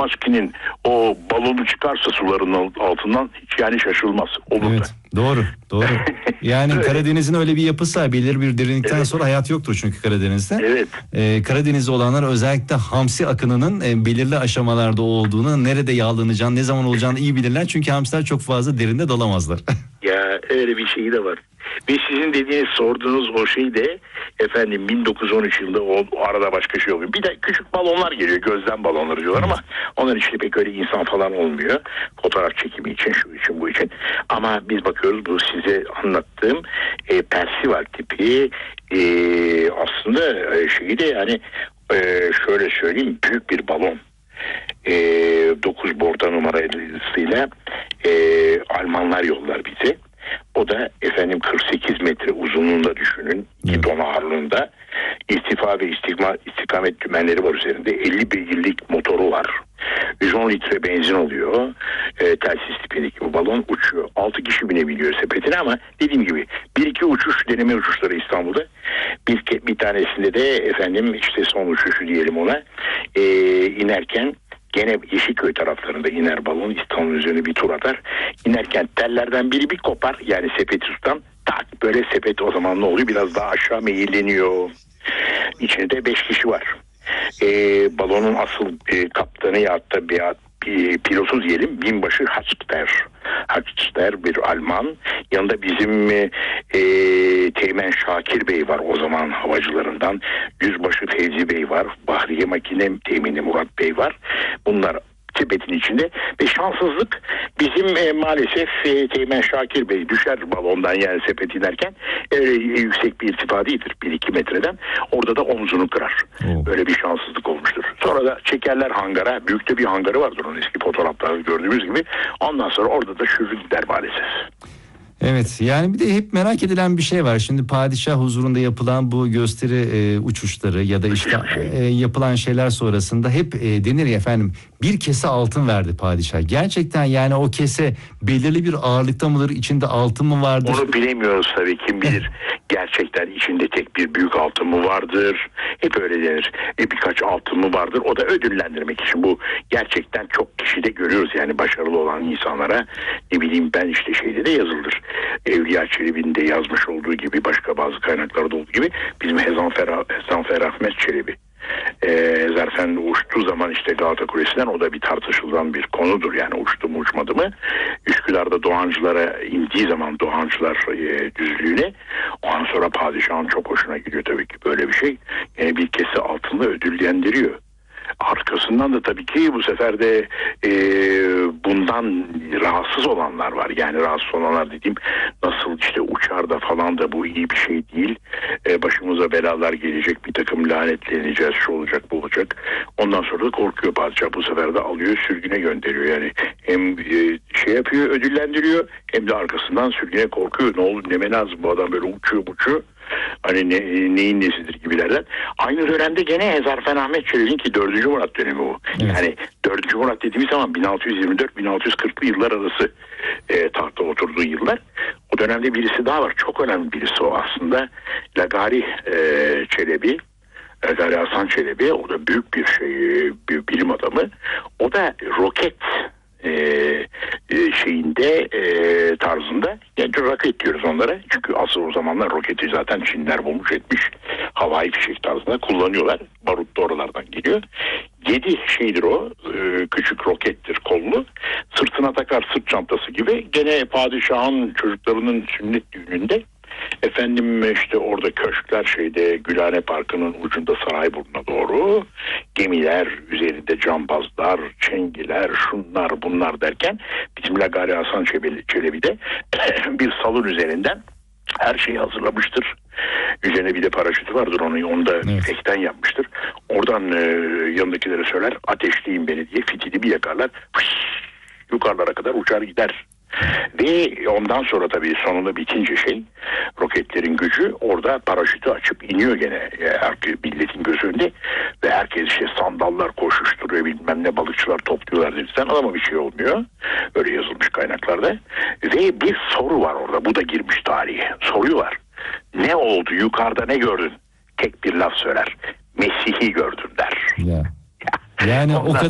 Maski'nin o balonu çıkarsa suların altından hiç yani şaşılmaz. Olur Evet, da. doğru. Yani Karadeniz'in öyle bir yapısı var. Belirli bir derinlikten Evet. sonra hayat yoktur çünkü Karadeniz'de. Evet. Karadeniz'de olanlar özellikle hamsi akınının belirli aşamalarda olduğunu, nerede yağlanacağını, ne zaman olacağını iyi bilirler. Çünkü hamsiler çok fazla derinde dalamazlar. Ya öyle bir şey de var. Ve sizin dediğiniz, sorduğunuz o şey de efendim 1913 yılında o arada başka şey oluyor. Bir de küçük balonlar geliyor, gözlem balonları diyorlar ama onların içinde pek öyle insan falan olmuyor. Fotoğraf çekimi için, şu için, bu için. Ama biz bakıyoruz, bu size anlattığım Percival tipi aslında şeyi de yani şöyle söyleyeyim, büyük bir balon. 9 borda numarasıyla Almanlar yollar bize. O da efendim 48 metre uzunluğunda düşünün. 2 ton ağırlığında. İrtifa ve istikamet dümenleri var üzerinde. 50 beygirlik motoru var. 110 litre benzin oluyor. Telsiz tipindeki bu balon uçuyor. 6 kişi binebiliyor sepetine ama dediğim gibi 1-2 uçuş, deneme uçuşları İstanbul'da. Bir tanesinde de efendim işte son uçuşu diyelim ona. İnerken gene Yeşilköy taraflarında iner balon, İstanbul üzerine bir tur atar. İnerken tellerden biri bir kopar, yani sepeti tutan, tak böyle sepet o zaman ne oluyor? Biraz daha aşağı meyilleniyor. İçinde 5 kişi var. Balonun asıl kaptanı ya da bir pilotu diyelim, binbaşı Haçter. Haçter bir Alman. Yanında bizim Teğmen Şakir Bey var, o zaman havacılarından. Yüzbaşı Fevzi Bey var. Bahriye Makine Temini Murat Bey var. Bunlar sepetin içinde ve şanssızlık bizim maalesef Teğmen Şakir Bey düşer balondan, yani sepet inerken yüksek bir irtifa değildir, 1-2 metreden, orada da omzunu kırar. Böyle bir şanssızlık olmuştur. Sonra da çekerler hangara, büyük de bir hangarı vardır onun, eski fotoğraflarda gördüğümüz gibi. Ondan sonra orada da şürü gider maalesef. Evet, yani bir de hep merak edilen bir şey var. Şimdi padişah huzurunda yapılan bu gösteri uçuşları ya da işte yapılan şeyler sonrasında hep denir ya efendim, bir kese altın verdi padişah. Gerçekten yani o kese belirli bir ağırlıkta mıdır, içinde altın mı vardır? Onu bilemiyoruz tabii, kim bilir. Gerçekten içinde tek bir büyük altın mı vardır? Hep öyle denir. Birkaç altın mı vardır? O da ödüllendirmek için. Bu gerçekten çok kişide görüyoruz, yani başarılı olan insanlara. Ne bileyim ben, işte şeyde de yazılır. Evliya Çelebi'nin de yazmış olduğu gibi, başka bazı kaynaklarda olduğu gibi, bizim Hezanfer Ahmet Çelebi zaten uçtuğu zaman işte Galata Kulesi'nden, o da bir tartışılan bir konudur, yani uçtu mu uçmadı mı. Üsküdar'da Doğancılara indiği zaman, Doğancılar düzlüğüne, ondan sonra padişahın çok hoşuna gidiyor tabii ki böyle bir şey. Yani bir kese altınla ödüllendiriyor. Arkasından da tabii ki bu sefer de bundan rahatsız olanlar var. Yani rahatsız olanlar dediğim, nasıl işte uçarda falan da bu iyi bir şey değil. Başımıza belalar gelecek, bir takım lanetleneceğiz, şu olacak, bu olacak. Ondan sonra da korkuyor padişah, bu sefer de alıyor sürgüne gönderiyor. Yani hem şey yapıyor, ödüllendiriyor, hem de arkasından sürgüne korkuyor. Ne olur, neme lazım, bu adam böyle uçuyor. Hani neyin nesidir gibilerden. Aynı dönemde gene Hezarfen Ahmet Çelebi'nin, ki 4. Murat dönemi bu. Evet. Yani 4. Murat dediğimiz zaman 1624-1640'lı yıllar arası tahta oturduğu yıllar. O dönemde birisi daha var. Çok önemli birisi o aslında. Lagari Çelebi. Lagari Hasan Çelebi. O da büyük bir bir bilim adamı. O da roket şeyinde tarzında, yani roket diyoruz onlara, çünkü asıl o zamanlar roketi zaten Çinler bulmuş etmiş, havai fişek tarzında kullanıyorlar, barut da oralardan geliyor. 7 şeydir o, küçük rokettir, kollu, sırtına takar, sırt çantası gibi. Gene padişahın çocuklarının sünnet düğününde efendim, işte orada köşkler, şeyde Gülhane Parkı'nın ucunda Sarayburnu'na doğru gemiler, üzerinde cambazlar, çengiler, şunlar bunlar derken, bizim Lagari Hasan Çelebi de bir salon üzerinden her şeyi hazırlamıştır. Üzerine bir de paraşütü vardır, onu da ipekten yapmıştır. Oradan yanındakilere söyler, ateşleyin beni diye, fitili bir yakarlar, yukarılara kadar uçar gider. Ve ondan sonra tabii sonunda bitince roketlerin gücü, orada paraşütü açıp iniyor gene milletin göz önünde ve herkes işte sandallar koşuşturuyor, bilmem ne, balıkçılar topluyorlar denizden, ama bir şey olmuyor. Öyle yazılmış kaynaklarda. Ve bir soru var orada, bu da girmiş tarihe. Soruyorlar, ne oldu, yukarıda ne gördün? Tek bir laf söyler, Mesih'i gördüm der. Yani o kadar